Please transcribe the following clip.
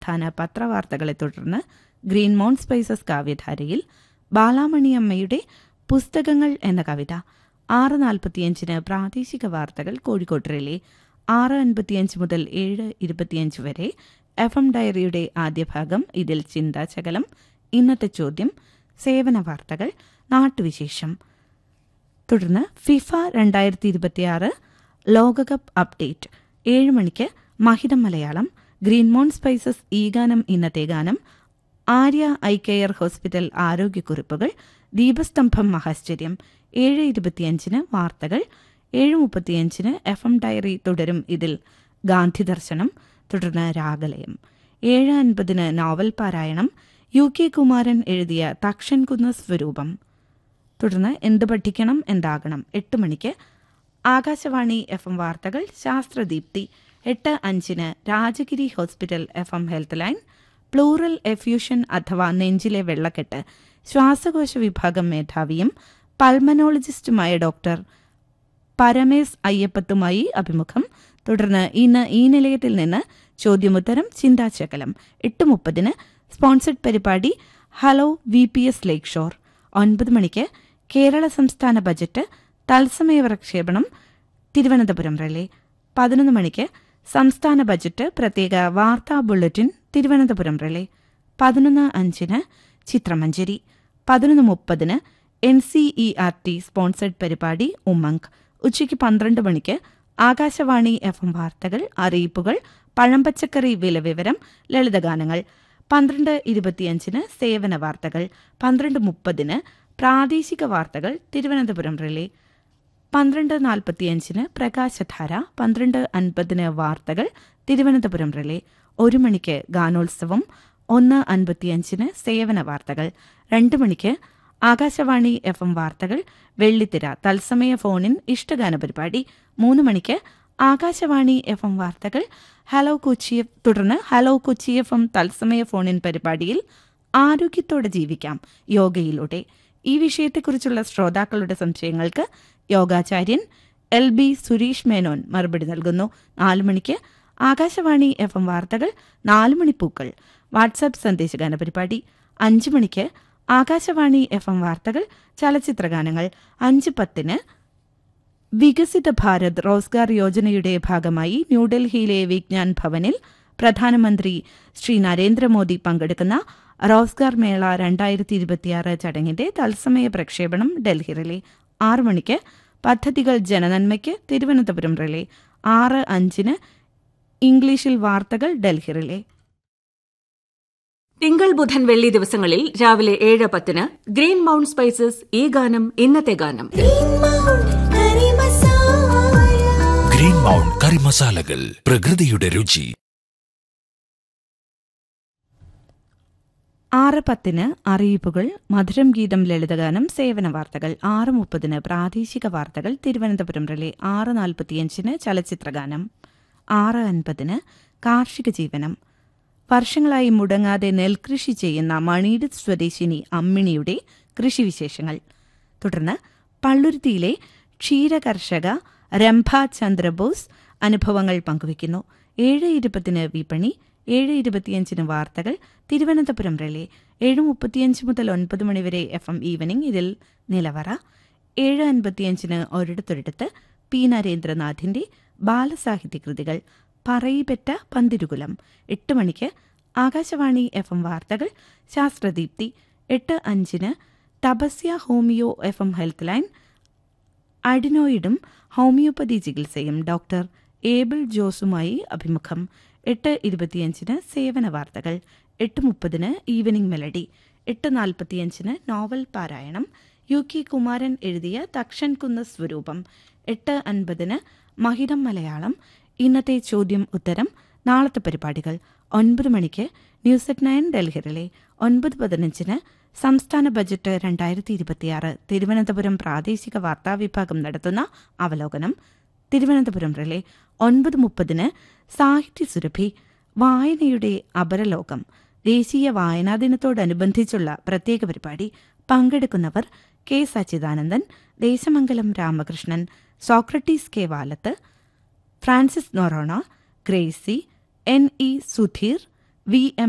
പ്രധാന പത്രവാർത്തകളെ തുടർന്ന് green mount spices കാവ്യധാരയിൽ ബാലാമണിയമ്മയുടെ പുസ്തകങ്ങൾ എന്ന കവിത. 6:45 പ്രാദേശിക വാർത്തകൾ കോഴിക്കോട് റിലേ. 6:55 മുതൽ 7:25 വരെ FM ഡയറിയുടെ ആദ്യ ഭാഗം. ഇതിൽ ചിന്താശകലം, ഇന്നത്തെ ചോദ്യം, സേവന വാർത്തകൾ, നാട്ടുവിശേഷം. തുടർന്ന് ഫിഫ 2026 ലോകകപ്പ് അപ്ഡേറ്റ്. 7 മണിക്ക് മഹിതം മലയാളം, ഗ്രീൻ മൗണ്ട് സ്പൈസസ് ഈ ഗാനം ഇന്നത്തെ ഗാനം, ആര്യ ഐ കെയർ ഹോസ്പിറ്റൽ ആരോഗ്യക്കുറിപ്പുകൾ, ദീപസ്തംഭം മഹാശ്ചര്യം. 7:25 വാർത്തകൾ. 7:35 FM ഡയറി തുടരും. ഇതിൽ ഗാന്ധി ദർശനം, തുടർന്ന് രാഗലയം. 7:50 നോവൽ പാരായണം, UK കുമാരൻ എഴുതിയ തക്ഷൻകുന്ന് സ്വരൂപം. തുടർന്ന് എന്ത് പഠിക്കണം എന്താകണം. 8 മണിക്ക് ആകാശവാണി FM വാർത്തകൾ, ശാസ്ത്രദീപ്തി. 8:05 Rajagiri hospital FM health line, pleural effusion അഥവാ നെഞ്ചിലെ വെള്ളക്കെട്ട്, ശ്വാസകോശ വിഭാഗം മേധാവിയും പൾമനോളജിസ്റ്റുമായ ഡോക്ടർ പരമേസ് അയ്യപ്പത്തുമായി അഭിമുഖം. തുടർന്ന് ഇന്ന് ഈ നിലയത്തിൽ നിന്ന് ചോദ്യമുത്തരം, ചിന്താശകലം. 8:30 സ്പോൺസർഡ് പരിപാടി ഹലോ VPS ലേക്ക് ഷോർ. 9 മണിക്ക് കേരള സംസ്ഥാന ബജറ്റ് തത്സമയ പ്രക്ഷേപണം, തിരുവനന്തപുരം റിലേ. 11 മണിക്ക് സംസ്ഥാന ബജറ്റ് പ്രത്യേക വാർത്താ bulletin, Thiruvananthapuram relay. 11:05 Chithramanjari. 11:30 NCERT sponsored പരിപാടി ഉമ്മങ്ക്. ഉച്ചയ്ക്ക് 12 മണിക്ക് ആകാശവാണി FM വാർത്തകൾ, അറിയിപ്പുകൾ, പഴംപച്ചക്കറി വില വിവരം, ലളിതഗാനങ്ങൾ. 12:25 സേവന വാർത്തകൾ. 12:30 പ്രാദേശിക വാർത്തകൾ, തിരുവനന്തപുരം റിലേ. 12:45 പ്രകാശധാര. 12:50 വാർത്തകൾ, തിരുവനന്തപുരം റിലേ. 1 മണിക്ക് ഗാനോത്സവം. 1:55 സേവന വാർത്തകൾ. 2 മണിക്ക് ആകാശവാണി FM വാർത്തകൾ, വെള്ളിത്തിര തത്സമയ ഫോണിൻ ഇഷ്ടഗാന പരിപാടി. 3 മണിക്ക് ആകാശവാണി FM വാർത്തകൾ, ഹലോ കൊച്ചി. തുടർന്ന് ഹലോ കൊച്ചി FM തത്സമയ ഫോണിൻ പരിപാടിയിൽ ആരോഗ്യത്തോടെ ജീവിക്കാം യോഗയിലൂടെ. ഈ വിഷയത്തെക്കുറിച്ചുള്ള ശ്രോതാക്കളുടെ സംശയങ്ങൾക്ക് യോഗാചാര്യൻ LB സുരേഷ് മേനോൻ മറുപടി നൽകുന്നു. 4 മണിക്ക് ആകാശവാണി FM വാർത്തകൾ, 4 മണിപ്പൂക്കൾ വാട്സാപ്പ് സന്ദേശഗാന പരിപാടി. 5 മണിക്ക് ആകാശവാണി FM വാർത്തകൾ, ചലച്ചിത്രഗാനങ്ങൾ. 5:10 വികസിത ഭാരത് റോസ്ഗാർ യോജനയുടെ ഭാഗമായി ന്യൂഡൽഹിയിലെ വിജ്ഞാൻ ഭവനിൽ പ്രധാനമന്ത്രി ശ്രീ നരേന്ദ്രമോദി പങ്കെടുക്കുന്ന റോസ്ഗാർ മേള 2026 ചടങ്ങിന്റെ തത്സമയ പ്രക്ഷേപണം ഡൽഹി റിലേ. 6 മണിക്ക് പദ്ധതികൾ ജനനന്മയ്ക്ക്, തിരുവനന്തപുരം റിലേ. 6:05 ഇംഗ്ലീഷിൽ വാർത്തകൾ, ഡൽഹി റിലേ. തിങ്കൾ, ബുധൻ, വെള്ളി ദിവസങ്ങളിൽ രാവിലെ 7:10 ഗ്രീൻ മൗണ്ട് സ്പൈസസ് ഈ ഗാനം ഇന്നത്തെ ഗാനം. ഗ്രീൻ മൗണ്ട് കറി മസാലകൾ, പ്രകൃതിയുടെ രുചി. 6:10 അറിയിപ്പുകൾ, മധുരം ഗീതം, ലളിതഗാനം, സേവന വാർത്തകൾ. 6:30 പ്രാദേശിക വാർത്തകൾ, തിരുവനന്തപുരം റിലേ. 6:45 ചലച്ചിത്രഗാനം. 6:50 കാർഷിക ജീവനം. വർഷങ്ങളായി മുടങ്ങാതെ നെൽകൃഷി ചെയ്യുന്ന മണീട് സ്വദേശിനി അമ്മിണിയുടെ കൃഷിവിശേഷങ്ങൾ. തുടർന്ന് പള്ളുരുത്തിയിലെ ക്ഷീരകർഷക രംഭ ചന്ദ്രബോസ് അനുഭവങ്ങൾ പങ്കുവയ്ക്കുന്നു. 7:20 വിപണി. 7:25 വാർത്തകൾ, തിരുവനന്തപുരം റിലേ. 7:35 മുതൽ 9 മണിവരെ FM ഈവനിംഗ്. ഇതിൽ നിലവറ. 7:55 ഒരിടത്തൊരിടത്ത് പി നരേന്ദ്രനാഥിന്റെ ബാലസാഹിത്യകൃതികൾ, പറയിപെറ്റ പന്തിരുകുലം. 8 മണിക്ക് ആകാശവാണി FM വാർത്തകൾ, ശാസ്ത്രദീപ്തി. 8:05 Tapasya homeo FM health line, അഡിനോയിഡും homeopathy ചികിത്സയും, ഡോക്ടർ ഏബിൾ ജോസുമായി അഭിമുഖം. 8:25 സേവന വാർത്തകൾ. 8:30 ഈവനിംഗ് മെലഡി. 8:45 നോവൽ പാരായണം, UK കുമാരൻ എഴുതിയ തക്ഷൻകുന്ന് സ്വരൂപം. 8:50 മഹിതം മലയാളം, ഇന്നത്തെ ചോദ്യം ഉത്തരം, നാളത്തെ പരിപാടികൾ. 9 മണിക്ക് ന്യൂസ് അറ്റ് 9 ഡൽഹി റിലേ. 9:15 സംസ്ഥാന ബജറ്റ് 2026 തിരുവനന്തപുരം പ്രാദേശിക വാർത്താ വിഭാഗം നടത്തുന്ന അവലോകനം, തിരുവനന്തപുരം റിലേ. 9:30 സാഹിത്യസുരഭി, വായനയുടെ അപരലോകം, ദേശീയ വായനാ ദിനത്തോടനുബന്ധിച്ചുള്ള പ്രത്യേക പരിപാടി. പങ്കെടുക്കുന്നവർ K Sachidanandan, Desamangalam Ramakrishnan, Socrates K Valath, Francis Noronha, Gracy, NE Sudheer, V M